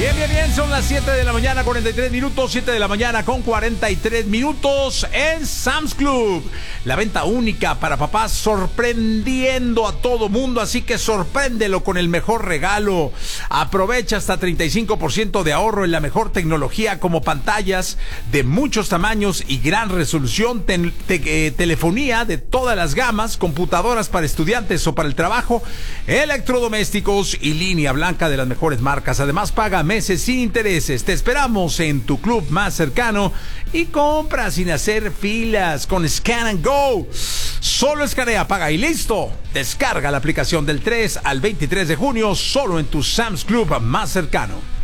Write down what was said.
Bien, bien, bien, son las 7 de la mañana, 43 minutos, 7 de la mañana con 43 minutos en Sam's Club. La venta única para papás, sorprendiendo a todo mundo, así que sorpréndelo con el mejor regalo. Aprovecha hasta 35% de ahorro en la mejor tecnología, como pantallas de muchos tamaños y gran resolución, telefonía de todas las gamas, computadoras para estudiantes o para el trabajo, electrodomésticos y línea blanca de las mejores marcas. Además, paga meses sin intereses. Te esperamos en tu club más cercano y compra sin hacer filas con Scan and Go. Solo escanea, paga y listo. Descarga la aplicación del 3 al 23 de junio solo en tu Sam's Club más cercano.